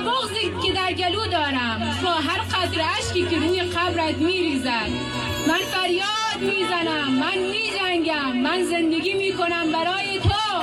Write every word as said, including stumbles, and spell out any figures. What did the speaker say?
بغضی که در گلو دارم با هر قطره اشکی که روی قبرت میریزد. من فریاد میزنم، من میجنگم، من زندگی میکنم برای تو.